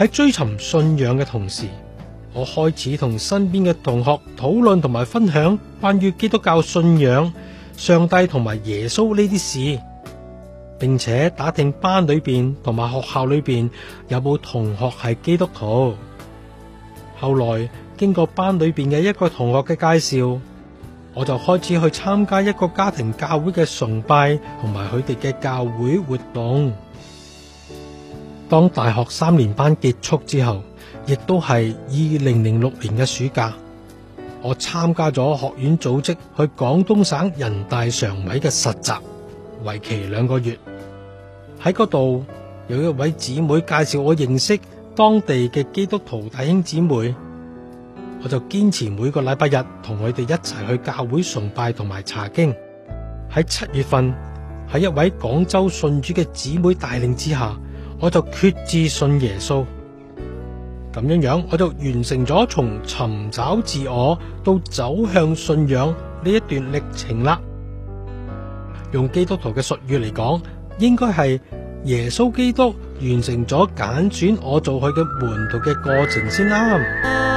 喺追尋信仰嘅同時，我開始同身邊嘅同學討論同埋分享關於基督教信仰、上帝同埋耶穌呢啲事，並且打聽班裏邊同埋學校裏邊有冇同學係基督徒。後來經過班裏邊嘅一個同學嘅介紹，我就開始去參加一個家庭教會嘅崇拜同埋佢哋嘅教會活動。當大學3年班結束之後，亦都係2006年嘅暑假，我參加咗學院組織去廣東省人大常委嘅實習，為期2個月。喺嗰度有一位姊妹介紹我認識當地嘅基督徒弟兄姊妹，我就堅持每個禮拜日同佢哋一齊去教會崇拜同埋查經。喺7月份，喺一位廣州信主嘅姊妹帶領之下，我就決志信耶穌。咁樣我就完成咗從尋找自我到走向信仰呢一段歷程啦。用基督徒嘅術語嚟講，應該係耶穌基督完成咗揀選我做佢嘅門徒嘅過程先啱。